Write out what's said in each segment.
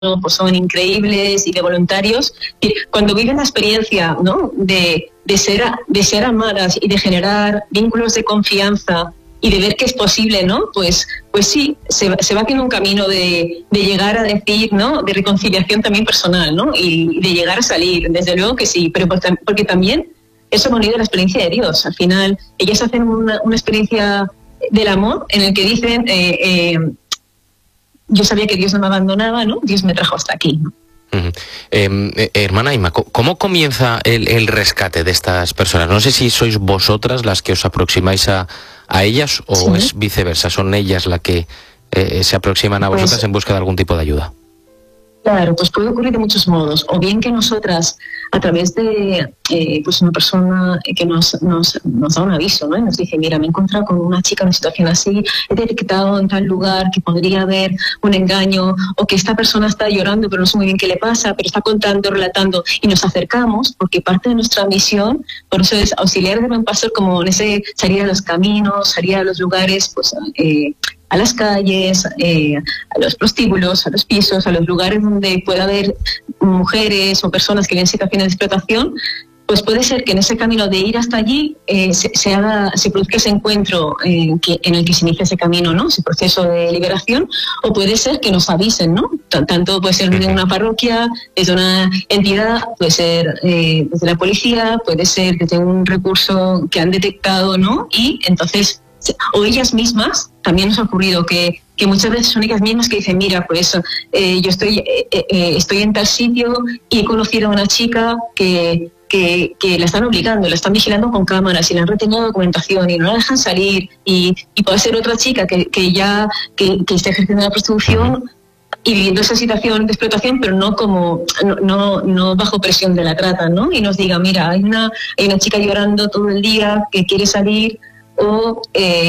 pues son increíbles y de voluntarios. Y cuando viven la experiencia, ¿no?, de ser amadas y de generar vínculos de confianza y de ver que es posible, ¿no?, pues sí, se va haciendo un camino de llegar a decir, ¿no?, de reconciliación también personal, ¿no?, y de llegar a salir, desde luego que sí, pero porque también eso ha unido la experiencia de Dios. Al final, ellas hacen una experiencia del amor en el que dicen, yo sabía que Dios no me abandonaba, ¿no?, Dios me trajo hasta aquí, ¿no? Hermana Inma, ¿cómo comienza el rescate de estas personas? No sé si sois vosotras las que os aproximáis a ellas o sí, es viceversa, son ellas las que se aproximan a vosotras en busca de algún tipo de ayuda. Claro, pues puede ocurrir de muchos modos, o bien que nosotras, a través de pues una persona que nos da un aviso, ¿no?, y nos dice, mira, me he encontrado con una chica en una situación así, he detectado en tal lugar que podría haber un engaño, o que esta persona está llorando pero no sé muy bien qué le pasa, pero está contando, relatando, y nos acercamos, porque parte de nuestra misión, por eso es auxiliar de buen pastor, como en ese salir a los caminos, salir a los lugares, pues a las calles, a los prostíbulos, a los pisos, a los lugares donde pueda haber mujeres o personas que viven en situaciones de explotación. Pues puede ser que en ese camino de ir hasta allí se produzca ese encuentro en el que se inicia ese camino, ¿no?, ese proceso de liberación, o puede ser que nos avisen, ¿no? Tanto puede ser de una parroquia, desde una entidad, puede ser desde la policía, puede ser desde un recurso que han detectado, ¿no? Y entonces, o ellas mismas, también nos ha ocurrido que muchas veces son ellas mismas que dicen, mira, pues yo estoy en tal sitio y he conocido a una chica que la están obligando, la están vigilando con cámaras y le han retenido documentación y no la dejan salir, y puede ser otra chica que está ejerciendo la prostitución y viviendo esa situación de explotación, pero no bajo presión de la trata, ¿no? Y nos diga, mira, hay una chica llorando todo el día que quiere salir, o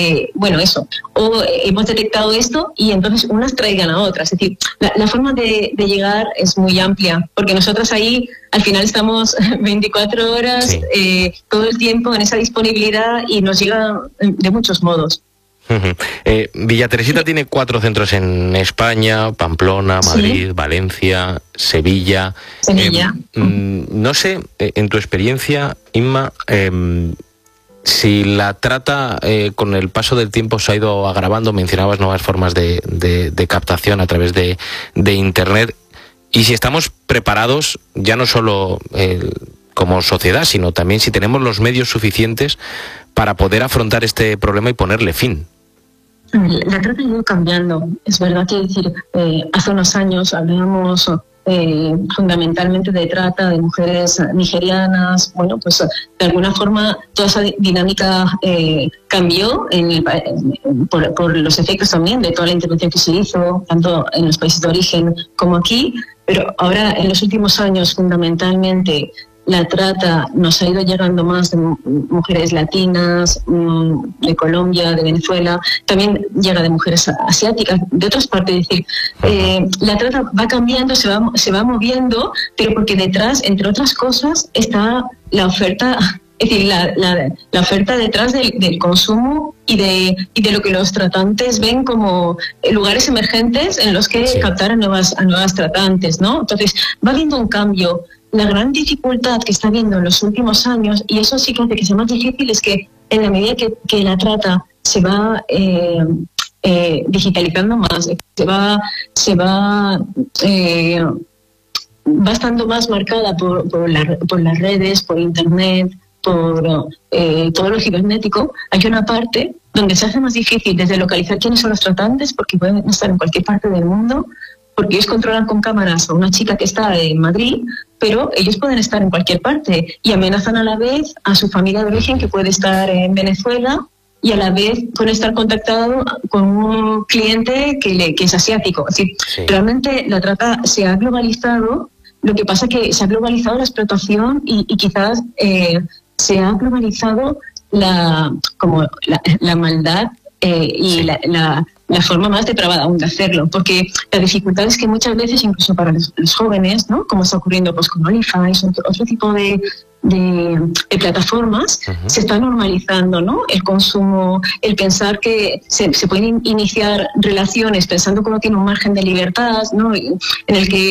hemos detectado esto, y entonces unas traigan a otras. Es decir, la forma de llegar es muy amplia, porque nosotras ahí al final estamos 24 horas, sí, todo el tiempo en esa disponibilidad, y nos llega de muchos modos. Villa Teresita tiene 4 centros en España: Pamplona, Madrid, sí, Valencia, Sevilla. No sé, en tu experiencia, Inma, si la trata con el paso del tiempo se ha ido agravando. Mencionabas nuevas formas de captación a través de Internet, y si estamos preparados, ya no solo como sociedad, sino también si tenemos los medios suficientes para poder afrontar este problema y ponerle fin. La trata ha ido cambiando. Es verdad que hace unos años hablábamos fundamentalmente de trata de mujeres nigerianas. Bueno, pues de alguna forma toda esa dinámica cambió por los efectos también de toda la intervención que se hizo, tanto en los países de origen como aquí, pero ahora en los últimos años fundamentalmente la trata nos ha ido llegando más de mujeres latinas, de Colombia, de Venezuela, también llega de mujeres asiáticas, de otras partes. Es decir, la trata va cambiando, se va moviendo, pero porque detrás, entre otras cosas, está la oferta, es decir, la oferta detrás del consumo y de lo que los tratantes ven como lugares emergentes en los que, sí, captar a nuevas tratantes, ¿no? Entonces, va habiendo un cambio. La gran dificultad que está habiendo en los últimos años, y eso sí que hace que sea más difícil, es que en la medida que la trata se va digitalizando más, va estando más marcada por las redes, por Internet, por todo lo cibernético, hay una parte donde se hace más difícil desde localizar quiénes son los tratantes, porque pueden estar en cualquier parte del mundo, porque ellos controlan con cámaras a una chica que está en Madrid, pero ellos pueden estar en cualquier parte y amenazan a la vez a su familia de origen, que puede estar en Venezuela, y a la vez pueden estar contactado con un cliente que es asiático. Es decir, sí, realmente la trata se ha globalizado. Lo que pasa es que se ha globalizado la explotación y quizás se ha globalizado la maldad y sí, la la forma más depravada aún de hacerlo, porque la dificultad es que muchas veces, incluso para los jóvenes, ¿no? Como está ocurriendo pues con OnlyFans, otro tipo de plataformas, se está normalizando, ¿no? El consumo, el pensar que se pueden iniciar relaciones pensando que uno tiene un margen de libertad, ¿no? En el que